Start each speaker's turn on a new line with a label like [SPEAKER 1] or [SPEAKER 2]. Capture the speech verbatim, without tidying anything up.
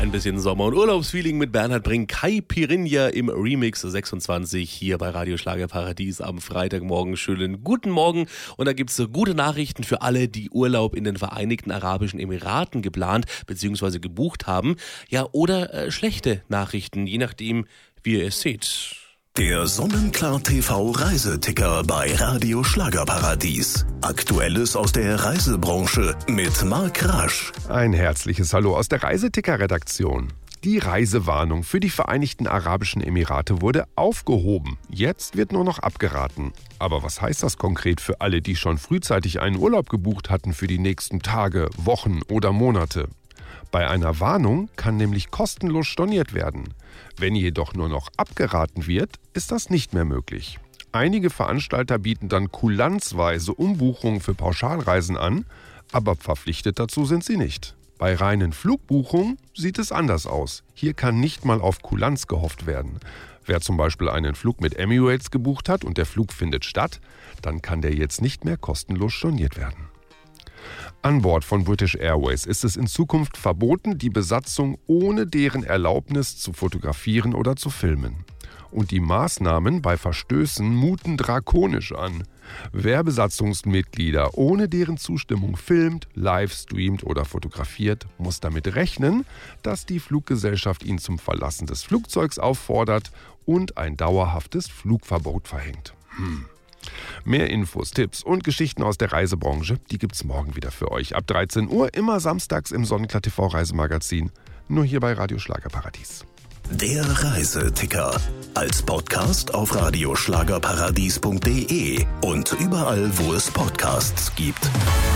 [SPEAKER 1] ein bisschen Sommer- und Urlaubsfeeling mit Bernhard Brink. Kai Pirinha im Remix sechsundzwanzig hier bei Radio Schlagerparadies am Freitagmorgen. Schönen guten Morgen. Und da gibt's gute Nachrichten für alle, die Urlaub in den Vereinigten Arabischen Emiraten geplant bzw. gebucht haben. Ja, oder äh, schlechte Nachrichten, je nachdem, wie ihr es seht.
[SPEAKER 2] Der Sonnenklar T V Reiseticker bei Radio Schlagerparadies. Aktuelles aus der Reisebranche mit Marc Rasch.
[SPEAKER 3] Ein herzliches Hallo aus der Reiseticker-Redaktion. Die Reisewarnung für die Vereinigten Arabischen Emirate wurde aufgehoben. Jetzt wird nur noch abgeraten. Aber was heißt das konkret für alle, die schon frühzeitig einen Urlaub gebucht hatten für die nächsten Tage, Wochen oder Monate? Bei einer Warnung kann nämlich kostenlos storniert werden. Wenn jedoch nur noch abgeraten wird, ist das nicht mehr möglich. Einige Veranstalter bieten dann kulanzweise Umbuchungen für Pauschalreisen an, aber verpflichtet dazu sind sie nicht. Bei reinen Flugbuchungen sieht es anders aus. Hier kann nicht mal auf Kulanz gehofft werden. Wer zum Beispiel einen Flug mit Emirates gebucht hat und der Flug findet statt, dann kann der jetzt nicht mehr kostenlos storniert werden. An Bord von British Airways ist es in Zukunft verboten, die Besatzung ohne deren Erlaubnis zu fotografieren oder zu filmen. Und die Maßnahmen bei Verstößen muten drakonisch an. Wer Besatzungsmitglieder ohne deren Zustimmung filmt, live streamt oder fotografiert, muss damit rechnen, dass die Fluggesellschaft ihn zum Verlassen des Flugzeugs auffordert und ein dauerhaftes Flugverbot verhängt. Hm. Mehr Infos, Tipps und Geschichten aus der Reisebranche, die gibt's morgen wieder für euch. Ab dreizehn Uhr, immer samstags im Sonnenklar T V Reisemagazin. Nur hier bei Radio Schlagerparadies.
[SPEAKER 2] Der Reiseticker. Als Podcast auf radioschlagerparadies punkt de und überall, wo es Podcasts gibt.